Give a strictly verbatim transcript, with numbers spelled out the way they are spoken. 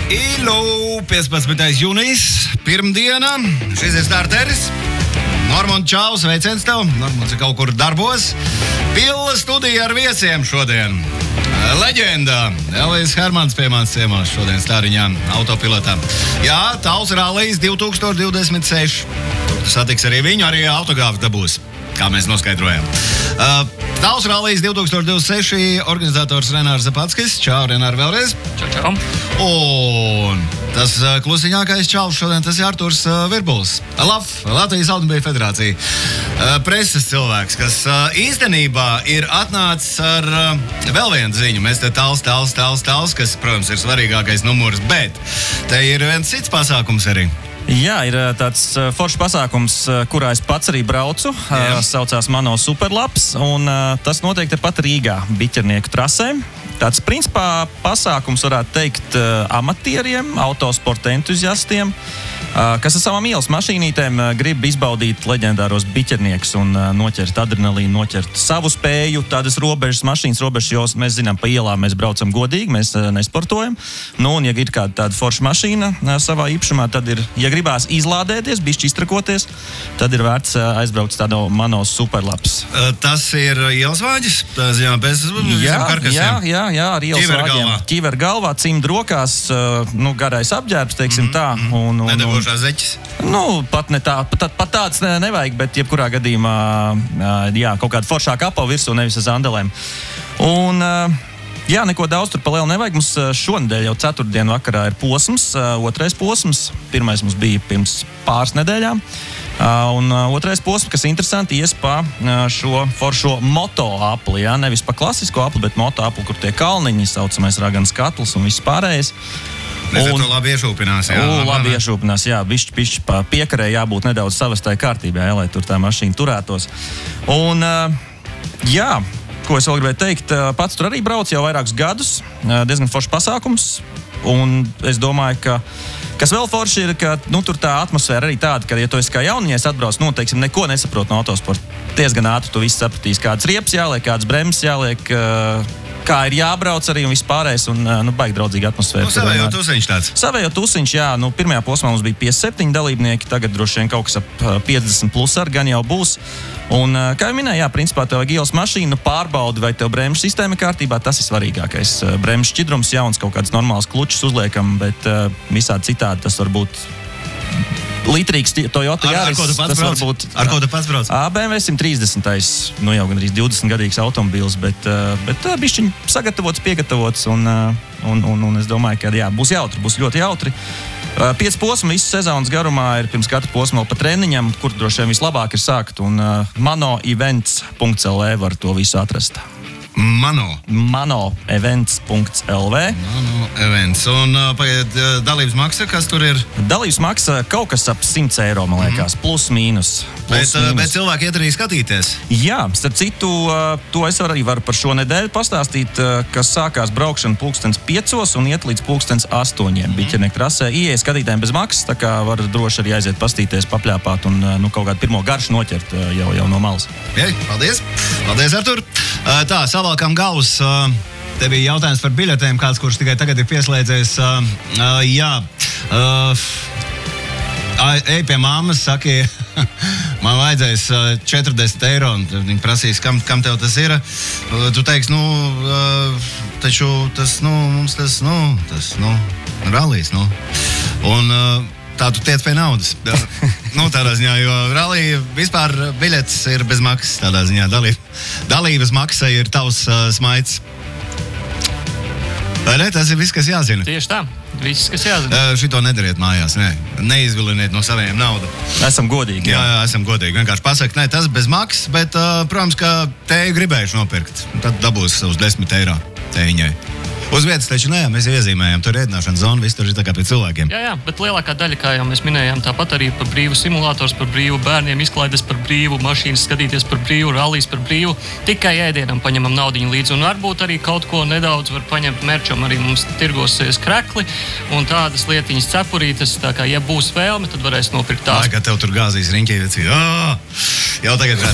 Ilu, piecpadsmitais jūnijas, pirmdiena, šis ir starteris. Normund, čau, sveiciens tev. Normunds ir kaut kur darbos. Pilna studija ar viesiem šodien. Leģenda Elvis Hermans pie manis ciemos šodien Stāriņā autopilotā. Jā, Tauls Rallijs divi tūkstoši divdesmit seši. Tur tu satiks arī viņu, arī autogrāfu dabūs, kā mēs noskaidrojam. Uh, Tauls Rallijs divi tūkstoši divdesmit seši, organizators Renārs Zapackis. Čau, Renār, vēlreiz. Čau, čau. Un tas uh, klusiņākais čalis šodien, tas ir Arturs uh, Virbuls. Laf, Latvijas Automobīļu federācija. Uh, preses cilvēks, kas uh, īstenībā ir atnācis ar uh, vēl vienu ziņu. Mēs te tals, tals, tals, tals, kas, protams, ir svarīgākais numurs, bet te ir viens cits pasākums arī. Jā, ir tāds foršs pasākums, kurā es pats arī braucu. Jā. Saucās Mano Superlaps, un tas notiek tepat Rīgā, Biķernieku trasē. Tāds, principā, pasākums varētu teikt amatieriem, autosporta entuziastiem, kas ar savām ielas mašīnītēm grib izbaudīt leģendāros biķerniekus un noķert adrenalīnu, noķert savu spēju, tādas robežas, mašīnas robežas, jo mēs zinām, pa ielām mēs braucam godīgi, mēs nesportojam. Nu, un ja ir kāda tāda forša mašīna savā īpašumā, tad ir, ja gribās izlādēties, bišķi iztrakoties, tad ir vērts aizbraukt tādu Mano Superlaps. Tas ir ielas vāģis? Jā, bez, jā, jā, jā, jā, ar ielas vāģiem. Ķiver galvā, cimd rokās, nu, garais apģērbs, teiksim mm, tā. Un, un, Nedevošās zeķis? Nu, pat, ne tā, pat, pat tāds ne, nevajag, bet jebkurā gadījumā, jā, kaut kāda foršāka apav virsū, nevis uz andelēm. Un, jā, neko daudz tur pa lielu nevajag. Mums šonedēļ jau ceturtdienu vakarā ir posms, otrais posms. Pirmais mums bija pirms pāris nedēļām. Un otrais posms, kas interesanti, ies pa šo foršo moto apli, ja? Nevis pa klasisko apli, bet moto apli, kur tie kalniņi, saucamais raganas katls un viss pārējais. Mēs ar to labi iešūpinās, jā. U, labi iešūpinās, jā. Bišķi, bišķi pa piekarē jābūt nedaudz savastai kārtībā, jā, lai tur tā mašīna turētos. Un, jā, ko es vēl gribēju teikt, pats tur arī brauc jau vairākus gadus, diezgan foršs pasākums, un es domāju, ka kas vēl forši ir, ka nu, tur tā atmosfēra arī tāda, ka, ja tu esi kā jauniņais atbrauc, nu, teiksim, neko nesaprot no autosporta. Diezgan ātri tu viss sapratīs, kādas riepas jāliek, kādas bremzes jāliek, kā ir jābrauc arī un viss pārējais, un nu, baigi draudzīga atmosfēra. Nu, savējo tusiņš tāds. Savējo tusiņš, jā. Nu, pirmajā posmā mums bija piecdesmit septiņi dalībnieki, tagad droši vien kaut kas ap piecdesmit plus ar gan jau būs. Un, kā jau minēju, jā, principā tev vajag ielas mašīnu, pārbaudi, vai tev bremžu sistēma kārtībā, tas ir svarīgākais. Bremžu šķidrums jauns, kaut kāds normāls klučus uzliekam, bet uh, visādi citādi tas var būt litrīgs Toyota Yaris. Ar, ar ko tu pats brauc? Būt, ar ko tu pats brauc? B M W simt trīsdesmitais, nu jau gandrīz divdesmit gadīgs automobīls, bet, bet bišķiņ sagatavots, piegatavots, un, un, un, un es domāju, ka jā, būs jautri, būs ļoti jautri. Pieci posmi visu sezonas garumā ir pirms katra posma pa treniņam, kur droši vien vislabāk ir sākt, un mano events punkts l v var to visu atrast. Mano. mano events punkts l v. Mano events. Un uh, pagaidiet, uh, dalības maksa, kas tur ir? Dalības maksa kaut kas ap simts eiro, man liekas, mm. plus mīnus. Bet, uh, bet cilvēki iet arī skatīties. Jā, starp citu, uh, to es arī varu par šo nedēļu pastāstīt, uh, kas sākās braukšana pulkstens piecos un iet līdz pulkstens astoņiem. Mm. Biķernieku trasē ieeja skatītājiem bez maksas, tā kā var droši arī aiziet pastīties, papļāpāt un uh, nu, kaut kādu pirmo garšu noķert uh, jau, jau no malas. Jei, paldies. Paldies, Artur. Uh, tā, savalkam galvas. Uh, te bija jautājums par biļetēm, kāds, kurš tikai tagad ir pieslēdzies. Uh, uh, jā. Uh, ej pie mammas, saki, man vajadzēs uh, četrdesmit eiro, un viņi prasīs, kam, kam tev tas ir. Uh, tu teiksi, nu, uh, taču tas, nu, mums tas, nu, tas, nu, rallijs, nu. Un uh, tā tu tiec pie naudas. Nu, tādā ziņā, jo rallija vispār biļetes ir bez maksas, tādā ziņā. Dalība, dalības maksa ir tavs uh, smaids. Vai ne? Tas ir viss, kas jāzina. Tieši tā. Viss, kas jāzina. Uh, šito nedariet mājās, ne. Neizviliniet no saviem naudu. Esam godīgi. Jā, jā, esam godīgi. Vienkārši pasaka, ne, tas bez maksas, bet, uh, protams, ka tēju gribējuši nopirkt. Tad dabūs savus desmit eiro tējiņai. Uz vietas taču nē, mēs jau iezīmējam, tur ir ēdināšanas zona, viss tur ir tā kā pie cilvēkiem. Jā, jā, bet lielākā daļa, kā jau mēs minējām, tāpat arī par brīvu simulators, par brīvu bērniem izklaides, par brīvu mašīnas skatīties, par brīvu rallijas, par brīvu. Tikai ēdienam paņemam naudiņu līdzi, un varbūt arī kaut ko nedaudz var paņemt merčam, arī mums tirgosies krekli un tādas lietiņas cepurītes, tā kā, ja būs vēlme, tad varēs nopirkt tās. Lai, ka tev tur gāzīs riņķī, jau tagad